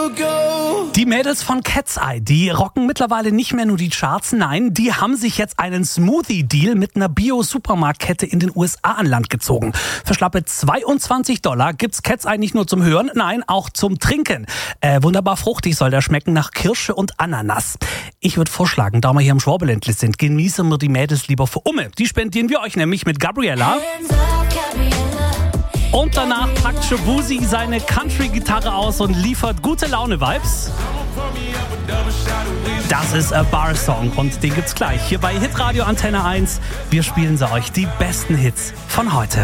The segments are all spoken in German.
Die Mädels von Cat's Eye, die rocken mittlerweile nicht mehr nur die Charts, nein, die haben sich jetzt einen Smoothie-Deal mit einer Bio-Supermarktkette in den USA an Land gezogen. Für schlappe $22 gibt's Cat's Eye nicht nur zum Hören, nein, auch zum Trinken. Wunderbar fruchtig soll der schmecken nach Kirsche und Ananas. Ich würde vorschlagen, da wir hier im Schwabeländle sind, genießen wir die Mädels lieber für Umme. Die spendieren wir euch nämlich mit Gabriella. Und danach packt Shabuzi seine Country-Gitarre aus und liefert gute Laune-Vibes. Das ist A Bar Song und den gibt's gleich hier bei Hitradio Antenne 1. Wir spielen sie euch, die besten Hits von heute.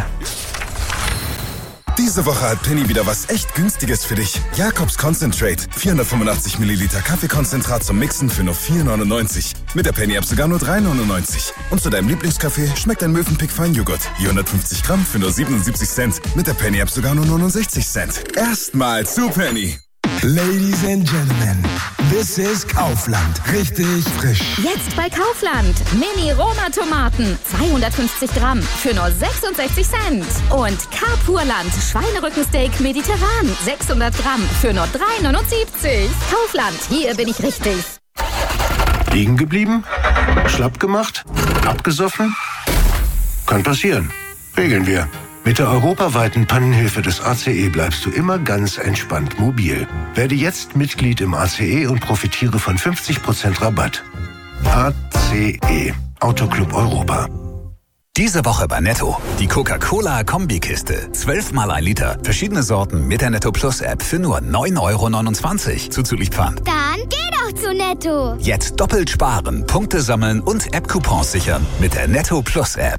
Diese Woche hat Penny wieder was echt Günstiges für dich. Jacobs Concentrate. 485 Milliliter Kaffeekonzentrat zum Mixen für nur $4,99. Mit der Penny-App sogar nur $3,99. Und zu deinem Lieblingskaffee schmeckt ein Mövenpick Feinjoghurt. 450 Gramm für nur 77 Cent. Mit der Penny-App sogar nur 69 Cent. Erstmal zu Penny. Ladies and Gentlemen, this is Kaufland. Richtig frisch. Jetzt bei Kaufland. Mini-Roma-Tomaten. 250 Gramm für nur 66 Cent. Und Carpurland Schweinerückensteak mediterran. 600 Gramm für nur $3,79. Kaufland, hier bin ich richtig. Liegen geblieben? Schlapp gemacht? Abgesoffen? Kann passieren. Regeln wir. Mit der europaweiten Pannenhilfe des ACE bleibst du immer ganz entspannt mobil. Werde jetzt Mitglied im ACE und profitiere von 50% Rabatt. ACE, Autoclub Europa. Diese Woche bei Netto. Die Coca-Cola-Kombikiste. 12 mal 1 Liter. Verschiedene Sorten mit der Netto Plus App für nur €9,29. Zuzüglich Pfand. Dann geh doch zu Netto. Jetzt doppelt sparen, Punkte sammeln und App-Coupons sichern mit der Netto Plus App.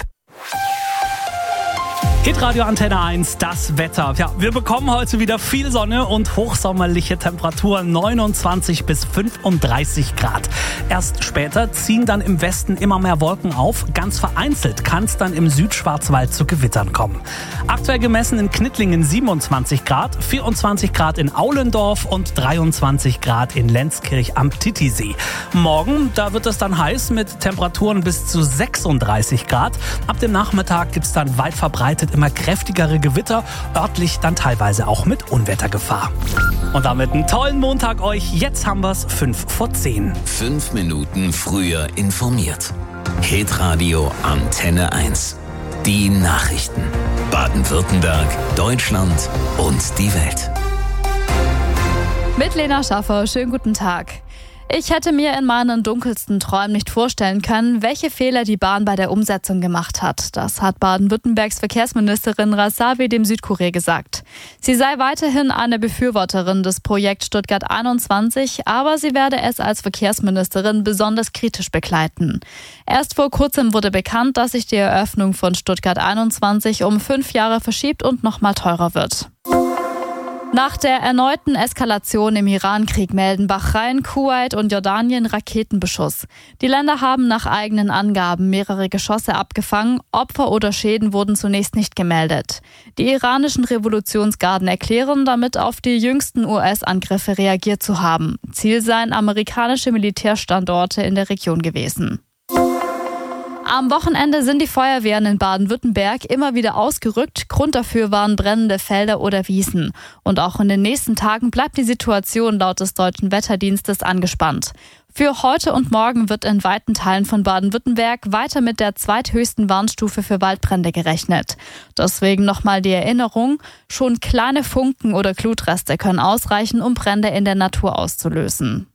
Hitradio Antenne 1, das Wetter. Ja, wir bekommen heute wieder viel Sonne und hochsommerliche Temperaturen, 29 bis 35 Grad. Erst später ziehen dann im Westen immer mehr Wolken auf. Ganz vereinzelt kann es dann im Südschwarzwald zu Gewittern kommen. Aktuell gemessen in Knittlingen 27 Grad, 24 Grad in Aulendorf und 23 Grad in Lenzkirch am Titisee. Morgen, da wird es dann heiß mit Temperaturen bis zu 36 Grad. Ab dem Nachmittag gibt es dann weit verbreitet immer kräftigere Gewitter, örtlich dann teilweise auch mit Unwettergefahr. Und damit einen tollen Montag euch. Jetzt haben wir es 5:10. 5 Minuten früher informiert. Hitradio Antenne 1. Die Nachrichten. Baden-Württemberg, Deutschland und die Welt. Mit Lena Schaffer, schönen guten Tag. Ich hätte mir in meinen dunkelsten Träumen nicht vorstellen können, welche Fehler die Bahn bei der Umsetzung gemacht hat. Das hat Baden-Württembergs Verkehrsministerin Rasavi dem Südkurier gesagt. Sie sei weiterhin eine Befürworterin des Projekts Stuttgart 21, aber sie werde es als Verkehrsministerin besonders kritisch begleiten. Erst vor kurzem wurde bekannt, dass sich die Eröffnung von Stuttgart 21 um 5 Jahre verschiebt und nochmal teurer wird. Nach der erneuten Eskalation im Iran-Krieg melden Bahrain, Kuwait und Jordanien Raketenbeschuss. Die Länder haben nach eigenen Angaben mehrere Geschosse abgefangen. Opfer oder Schäden wurden zunächst nicht gemeldet. Die iranischen Revolutionsgarden erklären, damit auf die jüngsten US-Angriffe reagiert zu haben. Ziel seien amerikanische Militärstandorte in der Region gewesen. Am Wochenende sind die Feuerwehren in Baden-Württemberg immer wieder ausgerückt. Grund dafür waren brennende Felder oder Wiesen. Und auch in den nächsten Tagen bleibt die Situation laut des Deutschen Wetterdienstes angespannt. Für heute und morgen wird in weiten Teilen von Baden-Württemberg weiter mit der zweithöchsten Warnstufe für Waldbrände gerechnet. Deswegen nochmal die Erinnerung, schon kleine Funken oder Glutreste können ausreichen, um Brände in der Natur auszulösen.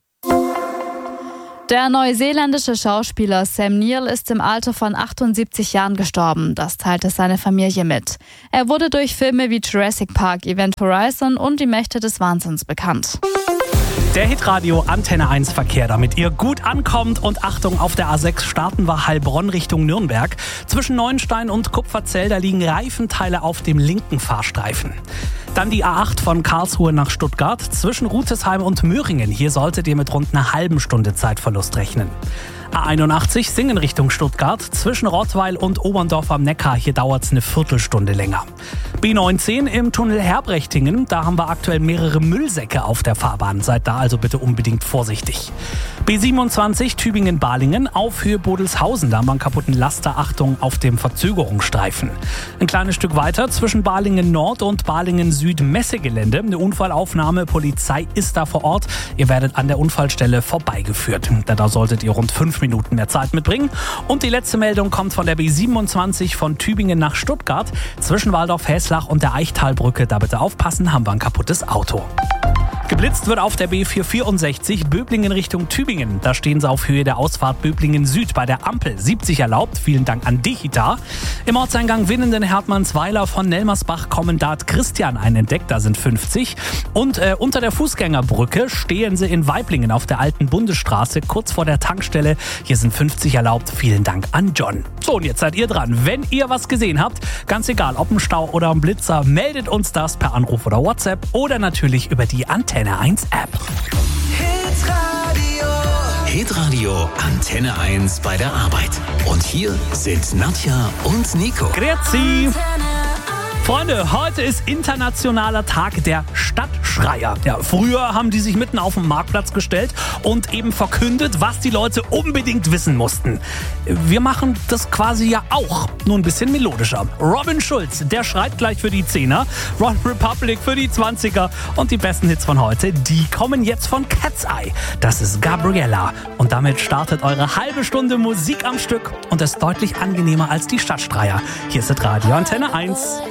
Der neuseeländische Schauspieler Sam Neill ist im Alter von 78 Jahren gestorben. Das teilte seine Familie mit. Er wurde durch Filme wie Jurassic Park, Event Horizon und Die Mächte des Wahnsinns bekannt. Der Hitradio Antenne 1 Verkehr, damit ihr gut ankommt. Und Achtung, auf der A6 starten wir Heilbronn Richtung Nürnberg. Zwischen Neuenstein und Kupferzell, da liegen Reifenteile auf dem linken Fahrstreifen. Dann die A8 von Karlsruhe nach Stuttgart. Zwischen Rutesheim und Möhringen. Hier solltet ihr mit rund einer halben Stunde Zeitverlust rechnen. A81 Singen Richtung Stuttgart. Zwischen Rottweil und Oberndorf am Neckar. Hier dauert es eine Viertelstunde länger. B19 im Tunnel Herbrechtingen. Da haben wir aktuell mehrere Müllsäcke auf der Fahrbahn. Seid da also bitte unbedingt vorsichtig. B27 Tübingen-Balingen auf Höhe Bodelshausen. Da haben wir einen kaputten Laster. Achtung auf dem Verzögerungsstreifen. Ein kleines Stück weiter zwischen Balingen Nord und Balingen Süd Süd Messegelände. Eine Unfallaufnahme, Polizei ist da vor Ort. Ihr werdet an der Unfallstelle vorbeigeführt. Da solltet ihr rund 5 Minuten mehr Zeit mitbringen. Und die letzte Meldung kommt von der B27 von Tübingen nach Stuttgart. Zwischen Waldorf-Häslach und der Eichtalbrücke. Da bitte aufpassen, haben wir ein kaputtes Auto. Geblitzt wird auf der B464 Böblingen Richtung Tübingen. Da stehen sie auf Höhe der Ausfahrt Böblingen Süd bei der Ampel. 70 erlaubt. Vielen Dank an Digitar. Im Ortseingang Winnenden Hertmannsweiler von Nelmersbach Kommandant Christian ein entdeckt. Da sind 50. Und unter der Fußgängerbrücke stehen sie in Waiblingen auf der alten Bundesstraße kurz vor der Tankstelle. Hier sind 50 erlaubt. Vielen Dank an John. So, und jetzt seid ihr dran. Wenn ihr was gesehen habt, ganz egal, ob ein Stau oder ein Blitzer, meldet uns das per Anruf oder WhatsApp oder natürlich über die Antenne 1 App. Hitradio Antenne 1 bei der Arbeit. Und hier sind Nadja und Nico. Grüezi! Freunde, heute ist internationaler Tag der Stadtschreier. Ja, früher haben die sich mitten auf den Marktplatz gestellt und eben verkündet, was die Leute unbedingt wissen mussten. Wir machen das quasi ja auch, nur ein bisschen melodischer. Robin Schulz, der schreit gleich für die 10er, Ron Republic für die 20er und die besten Hits von heute, die kommen jetzt von Cat's Eye. Das ist Gabriella und damit startet eure halbe Stunde Musik am Stück und ist deutlich angenehmer als die Stadtschreier. Hier ist Radio Antenne 1.